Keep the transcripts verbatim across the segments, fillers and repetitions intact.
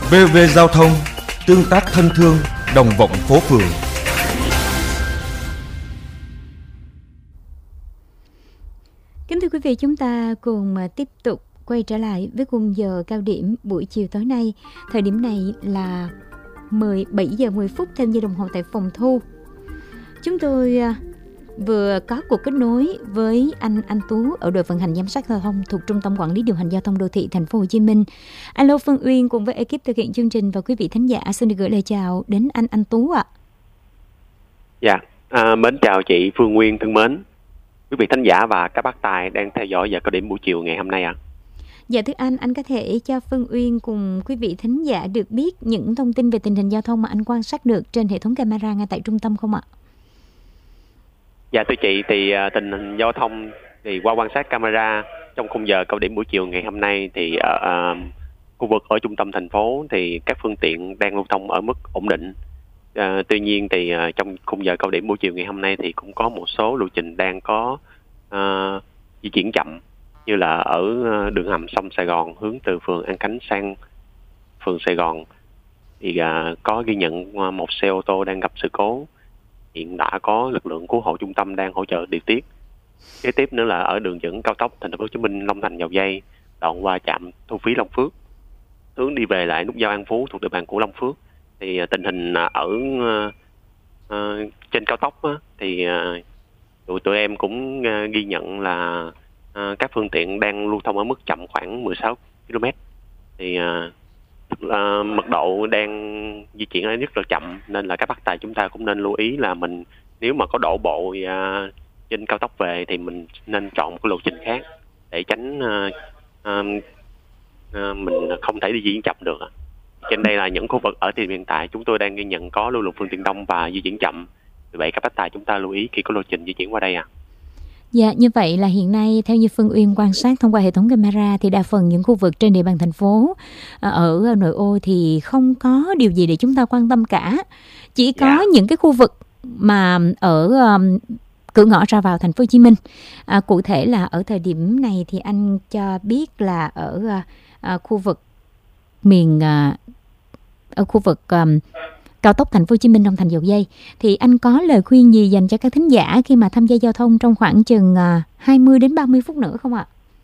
vê o vê Giao thông, tương tác thân thương, đồng vọng phố phường. Kính thưa quý vị, chúng ta cùng tiếp tục quay trở lại với khung giờ cao điểm buổi chiều tối nay. Thời điểm này là mười bảy giờ mười phút theo giờ đồng hồ tại phòng thu. Chúng tôi vừa có cuộc kết nối với anh Anh Tú ở đội vận hành giám sát giao thông thuộc Trung tâm Quản lý điều hành giao thông đô thị Thành phố Hồ Chí Minh. Alo, Phương Uyên cùng với ekip thực hiện chương trình và quý vị thính giả xin được gửi lời chào đến anh Anh Tú ạ. Dạ, à, mến chào chị Phương Uyên thân mến, quý vị thính giả và các bác tài đang theo dõi giờ cao điểm buổi chiều ngày hôm nay ạ. À. Dạ thưa anh, anh có thể cho Phương Uyên cùng quý vị thính giả được biết những thông tin về tình hình giao thông mà anh quan sát được trên hệ thống camera ngay tại trung tâm không ạ? Dạ thưa chị, thì uh, tình hình giao thông thì qua quan sát camera trong khung giờ cao điểm buổi chiều ngày hôm nay thì ở uh, uh, khu vực ở trung tâm thành phố thì các phương tiện đang lưu thông ở mức ổn định. Uh, tuy nhiên thì uh, trong khung giờ cao điểm buổi chiều ngày hôm nay thì cũng có một số lộ trình đang có uh, di chuyển chậm, như là ở uh, đường hầm sông Sài Gòn hướng từ phường An Khánh sang phường Sài Gòn thì uh, có ghi nhận uh, một xe ô tô đang gặp sự cố. Hiện đã có lực lượng cứu hộ trung tâm đang hỗ trợ điều tiết. Kế tiếp nữa là ở đường dẫn cao tốc Thành phố Hồ Chí Minh Long Thành Dầu Giây, đoạn qua trạm thu phí Long Phước, hướng đi về lại nút giao An Phú thuộc địa bàn của Long Phước. Thì tình hình ở uh, uh, trên cao tốc á, thì uh, tụi tụi em cũng uh, ghi nhận là uh, các phương tiện đang lưu thông ở mức chậm khoảng mười sáu ki lô mét. Thì uh, Uh, mật độ đang di chuyển ở rất là chậm, nên là các bác tài chúng ta cũng nên lưu ý là mình nếu mà có đổ bộ uh, trên cao tốc về thì mình nên chọn một cái lộ trình khác để tránh uh, uh, uh, mình không thể đi di chuyển chậm được. Trên đây là những khu vực ở thời điểm hiện tại chúng tôi đang ghi nhận có lưu lượng phương tiện đông và di chuyển chậm, vì vậy các bác tài chúng ta lưu ý khi có lộ trình di chuyển qua đây. À Dạ, như vậy là hiện nay theo như Phương Uyên quan sát thông qua hệ thống camera thì đa phần những khu vực trên địa bàn thành phố ở nội ô thì không có điều gì để chúng ta quan tâm cả. Chỉ có yeah. những cái khu vực mà ở um, cửa ngõ ra vào Thành phố Hồ Chí Minh. À, cụ thể là ở thời điểm này thì anh cho biết là ở uh, khu vực miền uh, ở khu vực um, cao tốc Thành phố Hồ Chí Minh Long Thành Dầu Giây, thì anh có lời khuyên gì dành cho các thính giả khi mà tham gia giao thông trong khoảng chừng hai mươi đến ba mươi phút nữa không ạ?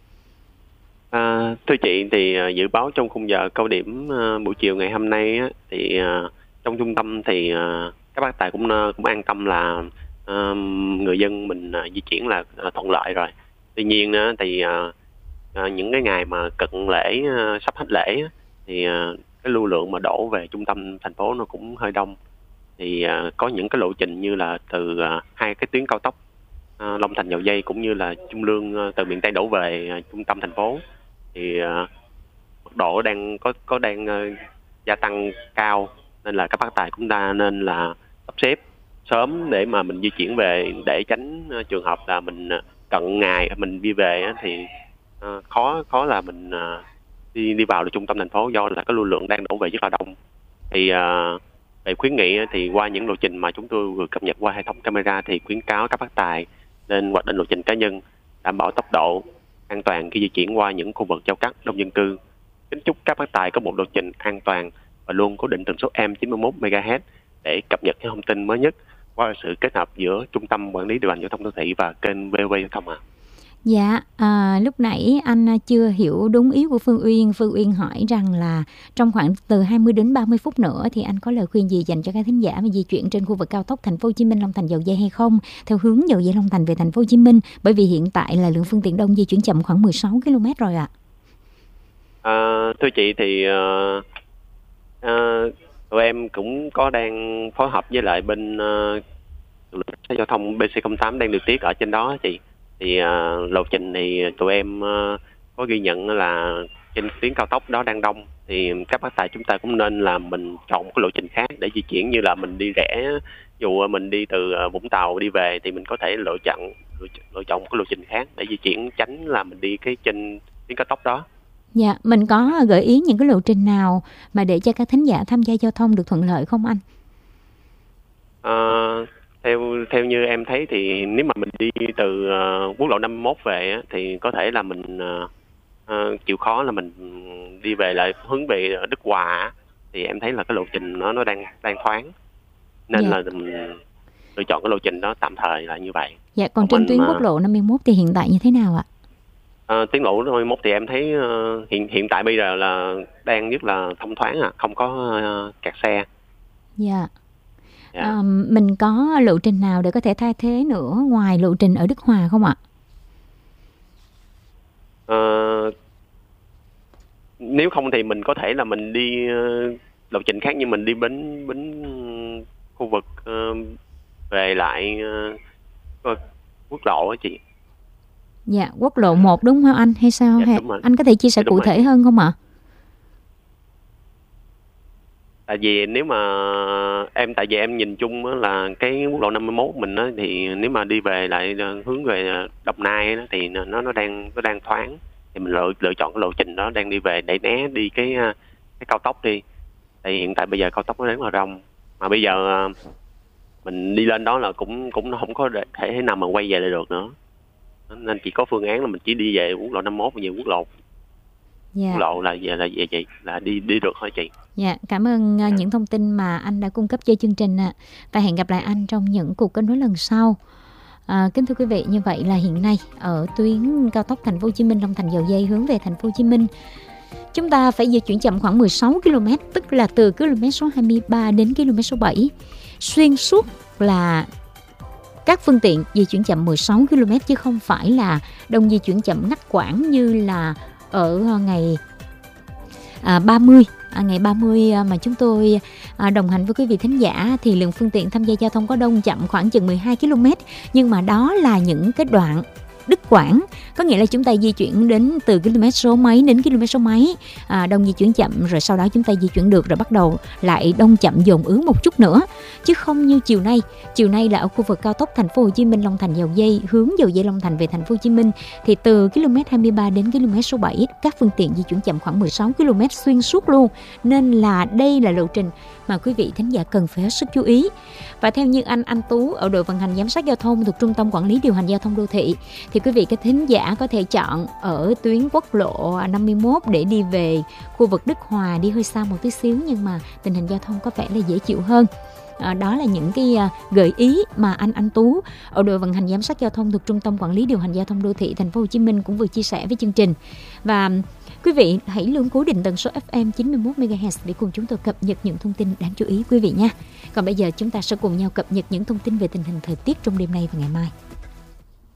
À, thưa chị, thì uh, dự báo trong khung giờ cao điểm uh, buổi chiều ngày hôm nay á, thì uh, trong trung tâm thì uh, các bác tài cũng uh, cũng an tâm là uh, người dân mình uh, di chuyển là uh, thuận lợi rồi. Tuy nhiên uh, thì uh, uh, những cái ngày mà cận lễ uh, sắp hết lễ uh, thì uh, cái lưu lượng mà đổ về trung tâm thành phố nó cũng hơi đông. Thì uh, có những cái lộ trình như là từ uh, hai cái tuyến cao tốc uh, Long Thành Dầu Giây cũng như là Trung Lương uh, từ miền Tây đổ về uh, trung tâm thành phố, thì uh, mật độ đang có có đang uh, gia tăng cao, nên là các bác tài cũng ta nên là sắp xếp sớm để mà mình di chuyển về, để tránh uh, trường hợp là mình uh, cận ngày mình đi về uh, thì uh, khó khó là mình uh, đi đi vào được trung tâm thành phố, do là cái lưu lượng đang đổ về rất là đông. Thì uh, về khuyến nghị thì qua những lộ trình mà chúng tôi vừa cập nhật qua hệ thống camera thì khuyến cáo các bác tài nên hoạch định lộ trình cá nhân, đảm bảo tốc độ an toàn khi di chuyển qua những khu vực giao cắt đông dân cư. Kính chúc các bác tài có một lộ trình an toàn và luôn cố định tần số em chín mươi mốt mê ga héc để cập nhật những thông tin mới nhất qua sự kết hợp giữa Trung tâm Quản lý điều hành giao thông đô thị và kênh vê o vê Giao thông. À. Dạ, à, lúc nãy anh chưa hiểu đúng ý của Phương Uyên. Phương Uyên hỏi rằng là trong khoảng từ hai mươi đến ba mươi phút nữa thì anh có lời khuyên gì dành cho các thính giả mà di chuyển trên khu vực cao tốc Thành phố Hồ Chí Minh Long Thành Dầu Giây hay không, theo hướng Dầu Giây Long Thành về Thành phố Hồ Chí Minh, bởi vì hiện tại là lượng phương tiện đông di chuyển chậm khoảng mười sáu ki lô mét rồi ạ. À, thưa chị thì uh, uh, tụi em cũng có đang phối hợp với lại bên uh, giao thông bê xê không tám đang điều tiết ở trên đó chị. Thì uh, lộ trình thì tụi em uh, có ghi nhận là trên tuyến cao tốc đó đang đông, thì các bác tài chúng ta cũng nên là mình chọn một cái lộ trình khác để di chuyển, như là mình đi rẽ, dù mình đi từ uh, Vũng Tàu đi về thì mình có thể lựa chọn lựa, lựa chọn một cái lộ trình khác để di chuyển, tránh là mình đi cái trên tuyến cao tốc đó. Dạ, mình có gợi ý những cái lộ trình nào mà để cho các thính giả tham gia giao thông được thuận lợi không anh? Uh, theo theo như em thấy thì nếu mà mình đi từ uh, quốc lộ năm mươi mốt về á, thì có thể là mình uh, uh, chịu khó là mình đi về lại hướng về Đức Hòa, thì em thấy là cái lộ trình nó nó đang đang thoáng, nên Dạ. là mình lựa chọn cái lộ trình đó tạm thời là như vậy. Dạ, còn Còn trên mình tuyến mà- quốc lộ năm mươi mốt thì hiện tại như thế nào ạ? À, tiến lộ năm mươi mốt thì em thấy ờ, hiện hiện tại bây giờ là đang rất là thông thoáng, à không có ờ, kẹt xe. Dạ. Dạ. À, mình có lộ trình nào để có thể thay thế nữa ngoài lộ trình ở Đức Hòa không ạ? Ờ, nếu không thì mình có thể là mình đi ờ, lộ trình khác, như mình đi bến bến khu vực ờ, về lại ờ, quốc lộ á chị. Dạ, quốc lộ một đúng không anh hay sao? Dạ, Hay đúng rồi. anh có thể chia sẻ Dạ, đúng cụ rồi. thể hơn không ạ? Tại vì nếu mà em tại vì em nhìn chung á là cái quốc lộ năm mươi mốt mình á, thì nếu mà đi về lại ờ, hướng về Đồng Nai á, thì nó nó đang nó đang thoáng, thì mình lựa lựa chọn cái lộ trình đó đang đi về để né đi cái ờ, cái cao tốc đi. Tại vì hiện tại bây giờ cao tốc nó rất là đông, mà bây giờ ờ, mình đi lên đó là cũng cũng không có để- thể nào mà quay về lại được nữa, nên chỉ có phương án là mình chỉ đi về quốc lộ năm mươi mốt, về quốc lộ Dạ. quốc lộ là về là về chị là đi đi được thôi chị. Dạ, cảm ơn uh, những thông tin mà anh đã cung cấp cho chương trình ạ. Và hẹn gặp lại anh trong những cuộc kết nối lần sau. À, kính thưa quý vị, như vậy là hiện nay ở tuyến cao tốc Thành phố Hồ Chí Minh Long Thành Dầu Giây hướng về Thành phố Hồ Chí Minh, chúng ta phải di chuyển chậm khoảng mười sáu ki lô mét, tức là từ km số hai mươi ba đến km số bảy. Xuyên suốt là các phương tiện di chuyển chậm mười sáu ki lô mét chứ không phải là đông di chuyển chậm ngắt quãng như là ở ngày à, ba mươi. À, ngày ba mươi à, mà chúng tôi à, đồng hành với quý vị thính giả thì lượng phương tiện tham gia giao thông có đông chậm khoảng chừng mười hai ki lô mét, nhưng mà đó là những cái đoạn đứt quãng, có nghĩa là chúng ta di chuyển đến từ km số mấy đến km số mấy, à, đông di chuyển chậm, rồi sau đó chúng ta di chuyển được, rồi bắt đầu lại đông chậm dồn ứ một chút nữa, chứ không như chiều nay. Chiều nay là ở khu vực cao tốc Thành phố Hồ Chí Minh Long Thành Dầu Giây hướng Dầu Giây Long Thành về Thành phố Hồ Chí Minh thì từ km hai mươi ba đến km số bảy các phương tiện di chuyển chậm khoảng mười sáu ki lô mét xuyên suốt luôn, nên là đây là lộ trình mà quý vị thính giả cần phải hết sức chú ý. Và theo như anh Anh Tú ở đội vận hành giám sát giao thông thuộc Trung tâm Quản lý Điều hành Giao thông Đô thị thì quý vị các thính giả có thể chọn ở tuyến quốc lộ năm mươi mốt để đi về khu vực Đức Hòa, đi hơi xa một tí xíu nhưng mà tình hình giao thông có vẻ là dễ chịu hơn. À, đó là những cái uh, gợi ý mà anh Anh Tú ở đội vận hành giám sát giao thông thuộc Trung tâm Quản lý Điều hành Giao thông Đô thị Thành phố Hồ Chí Minh cũng vừa chia sẻ với chương trình. Và quý vị hãy luôn cố định tần số ép em chín mươi mốt mê ga héc để cùng chúng tôi cập nhật những thông tin đáng chú ý quý vị nha. Còn bây giờ chúng ta sẽ cùng nhau cập nhật những thông tin về tình hình thời tiết trong đêm nay và ngày mai.